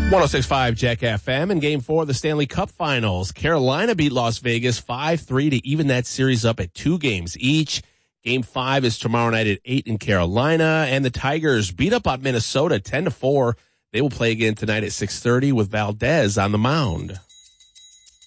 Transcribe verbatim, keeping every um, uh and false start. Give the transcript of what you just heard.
one oh six point five Jack F M in Game four of the Stanley Cup Finals. Carolina beat Las Vegas five three to even that series up at two games each. Game five is tomorrow night at eight in Carolina. And the Tigers beat up on Minnesota ten to four. They will play again tonight at six thirty with Valdez on the mound.